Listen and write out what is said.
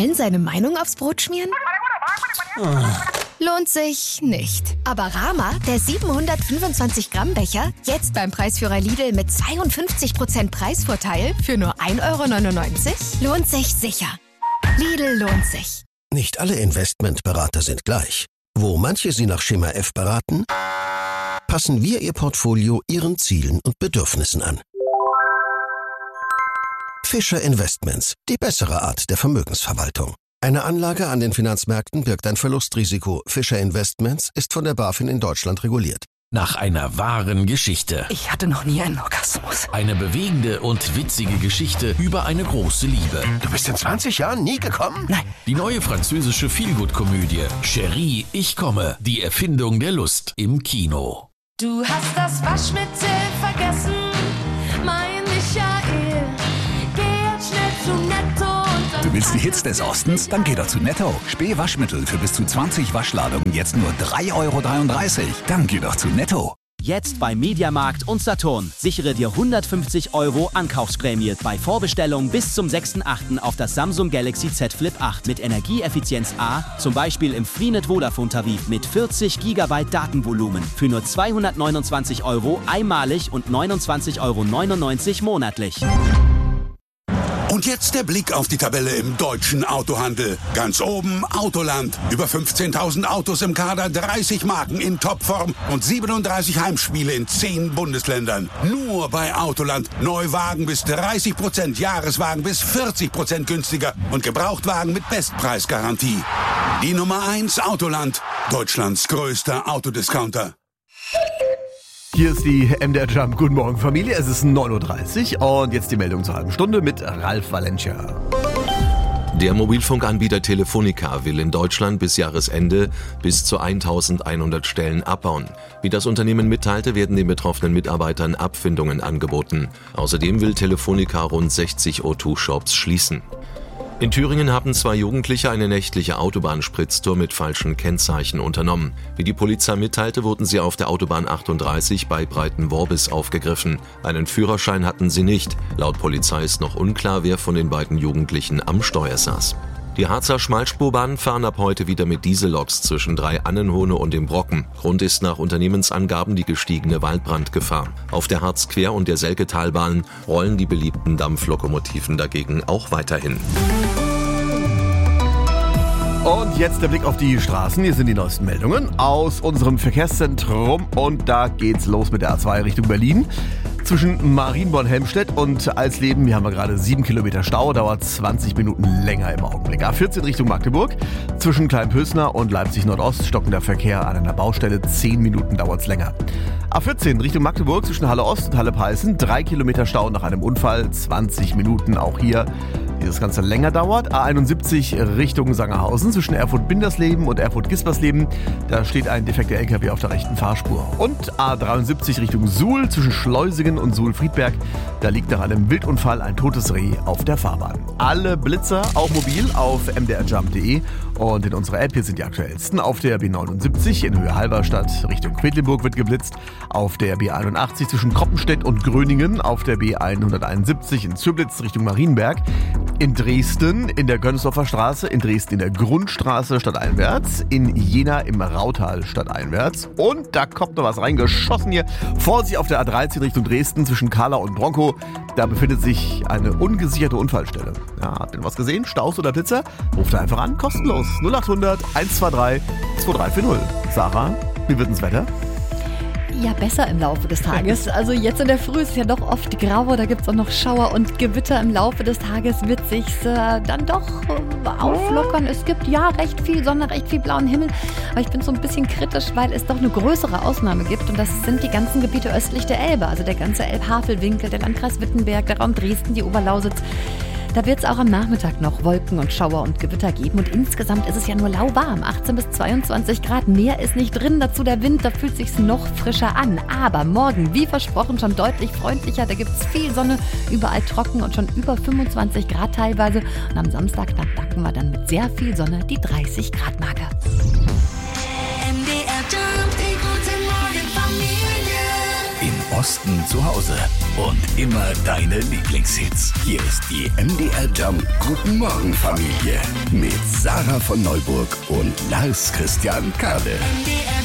allen seine Meinung aufs Brot schmieren? Lohnt sich nicht. Aber Rama, der 725-Gramm-Becher, jetzt beim Preisführer Lidl mit 52% Preisvorteil für nur 1,99 €, lohnt sich sicher. Lidl lohnt sich. Nicht alle Investmentberater sind gleich. Wo manche Sie nach Schema F beraten, passen wir Ihr Portfolio Ihren Zielen und Bedürfnissen an. Fischer Investments, die bessere Art der Vermögensverwaltung. Eine Anlage an den Finanzmärkten birgt ein Verlustrisiko. Fischer Investments ist von der BaFin in Deutschland reguliert. Nach einer wahren Geschichte. Ich hatte noch nie einen Orgasmus. Eine bewegende und witzige Geschichte über eine große Liebe. Du bist in 20 Jahren nie gekommen? Nein. Die neue französische Feelgood-Komödie Chérie, ich komme. Die Erfindung der Lust im Kino. Du hast das Waschmittel vergessen, mein Michael. Geh jetzt schnell zu Netto und dann... Du willst die Hits des Ostens? Dann geh doch zu Netto. Späh-Waschmittel für bis zu 20 Waschladungen jetzt nur 3,33 €. Dann geh doch zu Netto. Jetzt bei Mediamarkt und Saturn. Sichere dir 150 € Ankaufsprämie bei Vorbestellung bis zum 6.8. auf das Samsung Galaxy Z Flip 8 mit Energieeffizienz A, zum Beispiel im Freenet Vodafone-Tarif mit 40 GB Datenvolumen für nur 229 € einmalig und 29,99 € monatlich. Und jetzt der Blick auf die Tabelle im deutschen Autohandel. Ganz oben Autoland. Über 15.000 Autos im Kader, 30 Marken in Topform und 37 Heimspiele in 10 Bundesländern. Nur bei Autoland. Neuwagen bis 30%, Jahreswagen bis 40% günstiger und Gebrauchtwagen mit Bestpreisgarantie. Die Nummer 1 Autoland. Deutschlands größter Autodiscounter. Hier ist die MDR Jump. Guten Morgen, Familie. Es ist 9:30 Uhr und jetzt die Meldung zur halben Stunde mit Ralf Valencia. Der Mobilfunkanbieter Telefonica will in Deutschland bis Jahresende bis zu 1.100 Stellen abbauen. Wie das Unternehmen mitteilte, werden den betroffenen Mitarbeitern Abfindungen angeboten. Außerdem will Telefonica rund 60 O2-Shops schließen. In Thüringen haben 2 Jugendliche eine nächtliche Autobahnspritztour mit falschen Kennzeichen unternommen. Wie die Polizei mitteilte, wurden sie auf der Autobahn 38 bei Breitenworbis aufgegriffen. Einen Führerschein hatten sie nicht. Laut Polizei ist noch unklar, wer von den beiden Jugendlichen am Steuer saß. Die Harzer Schmalspurbahnen fahren ab heute wieder mit Dieselloks zwischen Drei-Annenhohne und dem Brocken. Grund ist nach Unternehmensangaben die gestiegene Waldbrandgefahr. Auf der Harzquer- und der Selketalbahn rollen die beliebten Dampflokomotiven dagegen auch weiterhin. Und jetzt der Blick auf die Straßen. Hier sind die neuesten Meldungen aus unserem Verkehrszentrum. Und da geht's los mit der A2 Richtung Berlin. Zwischen Marienborn-Helmstedt und Alsleben, hier haben wir gerade 7 Kilometer Stau, dauert 20 Minuten länger im Augenblick. A14 Richtung Magdeburg, zwischen Kleinpösner und Leipzig-Nordost stockender Verkehr an einer Baustelle, 10 Minuten dauert's länger. A14 Richtung Magdeburg, zwischen Halle Ost und Halle Peißen, 3 Kilometer Stau nach einem Unfall, 20 Minuten auch hier. Das Ganze länger dauert. A71 Richtung Sangerhausen zwischen Erfurt-Bindersleben und Erfurt-Gispersleben. Da steht ein defekter LKW auf der rechten Fahrspur. Und A73 Richtung Suhl zwischen Schleusingen und Suhl-Friedberg. Da liegt nach einem Wildunfall ein totes Reh auf der Fahrbahn. Alle Blitzer, auch mobil, auf mdrjump.de und in unserer App. Hier sind die aktuellsten. Auf der B79 in Höhe Halberstadt Richtung Quedlinburg wird geblitzt. Auf der B81 zwischen Kroppenstedt und Gröningen. Auf der B171 in Züblitz Richtung Marienberg. In Dresden in der Gönsdorfer Straße, in Dresden in der Grundstraße stadteinwärts, in Jena im Rautal stadteinwärts. Und da kommt noch was reingeschossen hier. Vorsicht auf der A13 Richtung Dresden zwischen Kahla und Bronkow. Da befindet sich eine ungesicherte Unfallstelle. Ja, habt ihr was gesehen? Staus oder Blitzer? Ruft einfach an, kostenlos. 0800 123 2340. Sarah, wie wird das Wetter? Ja, besser im Laufe des Tages. Also jetzt in der Früh ist es ja doch oft grau, da gibt es auch noch Schauer und Gewitter. Im Laufe des Tages wird sich dann doch auflockern. Es gibt ja recht viel Sonne, recht viel blauen Himmel. Aber ich bin so ein bisschen kritisch, weil es doch eine größere Ausnahme gibt. Und das sind die ganzen Gebiete östlich der Elbe. Also der ganze Elb-Havel-Winkel, der Landkreis Wittenberg, der Raum Dresden, die Oberlausitz. Da wird es auch am Nachmittag noch Wolken und Schauer und Gewitter geben. Und insgesamt ist es ja nur lauwarm. 18 bis 22 Grad. Mehr ist nicht drin. Dazu der Wind, da fühlt sich's noch frischer an. Aber morgen, wie versprochen, schon deutlich freundlicher. Da gibt's viel Sonne, überall trocken und schon über 25 Grad teilweise. Und am Samstag knacken wir dann mit sehr viel Sonne die 30 Grad Marke. MDR Jump, die gute Morgen Familie. In Osten zu Hause und immer deine Lieblingshits. Hier ist die MDR Jump Guten Morgen Familie mit Sarah von Neuburg und Lars Christian Kade.